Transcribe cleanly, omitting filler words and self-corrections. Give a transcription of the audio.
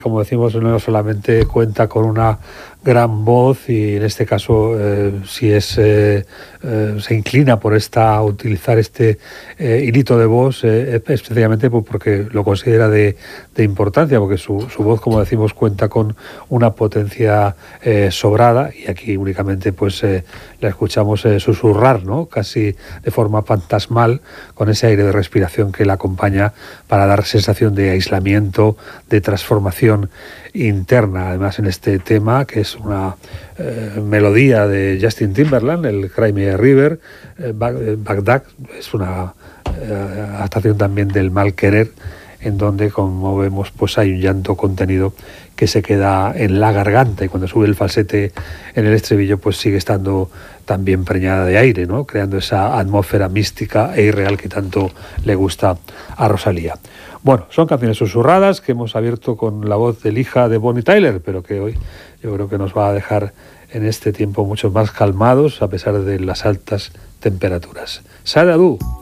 Como decimos, no solamente cuenta con una gran voz y en este caso se inclina por utilizar este hilito de voz especialmente porque lo considera de importancia, porque su voz, como decimos, cuenta con una potencia sobrada, y aquí únicamente la escuchamos susurrar, ¿no?, casi de forma fantasmal, con ese aire de respiración que la acompaña para dar sensación de aislamiento, de transformación interna. Además, en este tema, que es una melodía de Justin Timberland, el Cry Me a River, Bagdad, es una adaptación también del Mal Querer, en donde, como vemos, hay un llanto contenido que se queda en la garganta, y cuando sube el falsete en el estribillo sigue estando también preñada de aire, ¿no?, creando esa atmósfera mística e irreal que tanto le gusta a Rosalía. Bueno, son canciones susurradas que hemos abierto con la voz del hija de Bonnie Tyler, pero que hoy yo creo que nos va a dejar en este tiempo mucho más calmados a pesar de las altas temperaturas. Sad Ado.